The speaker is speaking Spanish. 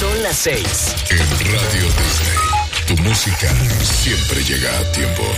Son las 6. En Radio Disney, tu música siempre llega a tiempo.